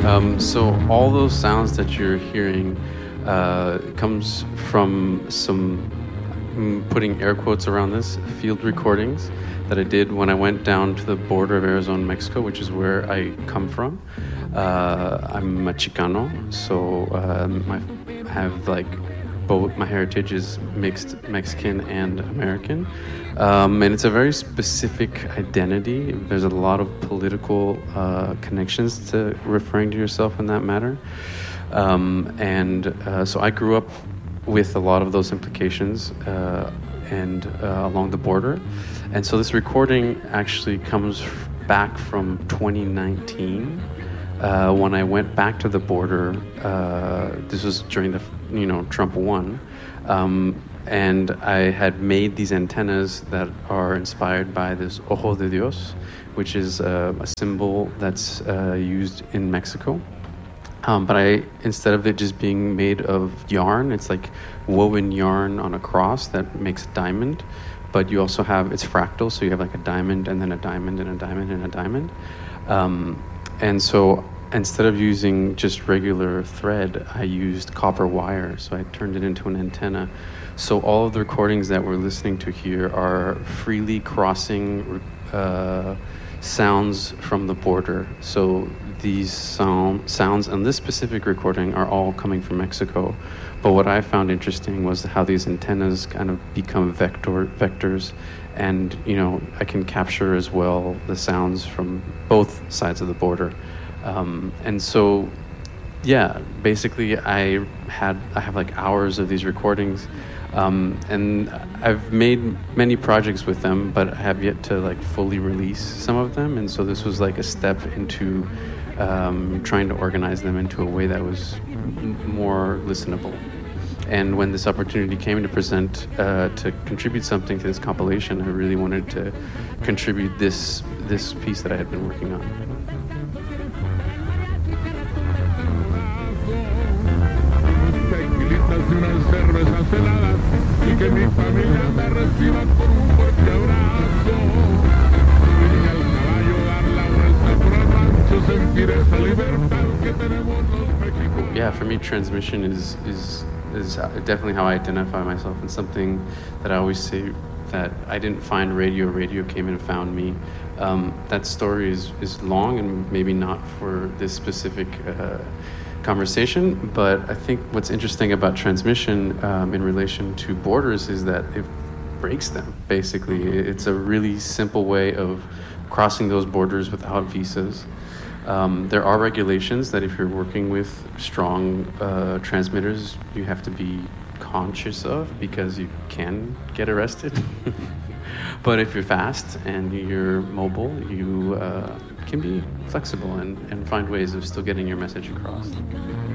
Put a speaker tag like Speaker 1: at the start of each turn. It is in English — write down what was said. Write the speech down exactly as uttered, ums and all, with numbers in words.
Speaker 1: Um, so all those sounds that you're hearing uh, comes from some, mm, putting air quotes around this, field recordings that I did when I went down to the border of Arizona and Mexico, which is where I come from. Uh, I'm a Chicano, so um, I have like both. My heritage is mixed Mexican and American, um, and it's a very specific identity. There's a lot of political uh, connections to referring to yourself in that matter, um, and uh, so I grew up with a lot of those implications uh, and uh, along the border, and so this recording actually comes back from twenty nineteen. Uh, when I went back to the border, uh, this was during the, you know, Trump won, um, and I had made these antennas that are inspired by this Ojo de Dios, which is uh, a symbol that's uh, used in Mexico. Um, but I, instead of it just being made of yarn, it's like woven yarn on a cross that makes a diamond, but you also have, it's fractal, so you have like a diamond and then a diamond and a diamond and a diamond. Um, And so instead of using just regular thread, I used copper wire. So I turned it into an antenna. So all of the recordings that we're listening to here are freely crossing uh, sounds from the border. So these sound, sounds on this specific recording are all coming from Mexico. But what I found interesting was how these antennas kind of become vector vectors. And, you know, I can capture as well the sounds from both sides of the border. Um, and so, yeah, basically I had, I have like hours of these recordings. Um, and I've made many projects with them, but I have yet to like fully release some of them. And so this was like a step into um, trying to organize them into a way that was m- more listenable. And when this opportunity came to present, uh, to contribute something to this compilation, I really wanted to contribute this this piece that I had been working on. Yeah, for me, transmission is is is definitely how I identify myself, and something that I always say that I didn't find radio, radio came and found me. Um, that story is, is long and maybe not for this specific uh, conversation, but I think what's interesting about transmission um, in relation to borders is that it breaks them, basically. It's a really simple way of crossing those borders without visas. Um, there are regulations that if you're working with strong uh, transmitters, you have to be conscious of because you can get arrested. But if you're fast and you're mobile, you uh, can be flexible and, and find ways of still getting your message across.